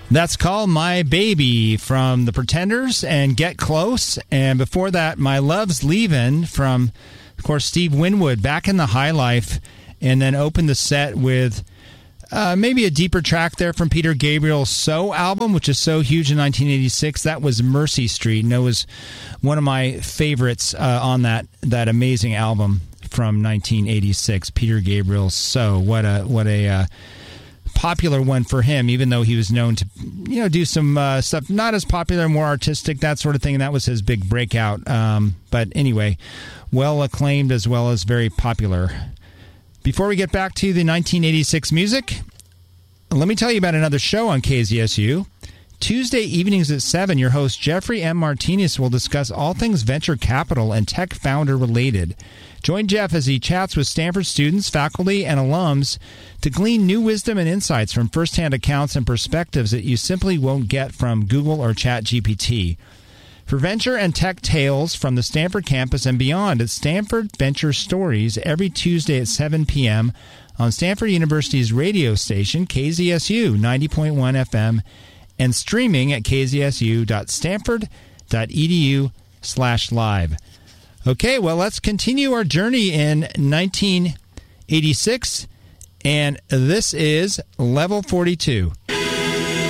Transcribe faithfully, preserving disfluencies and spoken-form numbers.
That's called My Baby from The Pretenders and Get Close. And before that, My Love's Leavin' from, of course, Steve Winwood, Back in the High Life. And then opened the set with uh, maybe a deeper track there from Peter Gabriel's So album, which is so huge in nineteen eighty-six. That was Mercy Street, and it was one of my favorites uh, on that that amazing album from nineteen eighty-six, Peter Gabriel's So. What a, what a... Uh, popular one for him, even though he was known to, you know, do some uh, stuff not as popular, more artistic, that sort of thing. And that was his big breakout. Um, but anyway, well acclaimed as well as very popular. Before we get back to the nineteen eighty-six music, let me tell you about another show on K Z S U. Tuesday evenings at seven, your host Jeffrey M. Martinez will discuss all things venture capital and tech founder related. Join Jeff as he chats with Stanford students, faculty, and alums to glean new wisdom and insights from firsthand accounts and perspectives that you simply won't get from Google or ChatGPT. For venture and tech tales from the Stanford campus and beyond, it's Stanford Venture Stories every Tuesday at seven p.m. on Stanford University's radio station, K Z S U ninety point one F M, and streaming at kzsu.stanford.edu slash live. Okay, well, let's continue our journey in nineteen eighty-six, and this is Level forty-two.